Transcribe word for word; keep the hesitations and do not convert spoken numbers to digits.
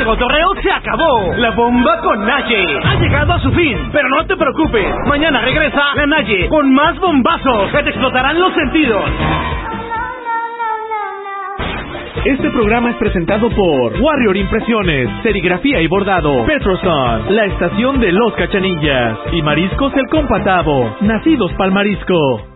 este cotorreo se acabó. La bomba con Naye ha llegado a su fin. Pero no te preocupes, mañana regresa la Naye con más bombazos que te explotarán los sentidos. Este programa es presentado por Warrior Impresiones, Serigrafía y Bordado, Petroson, la estación de los Cachanillas y Mariscos El Compatavo, nacidos pa'l marisco.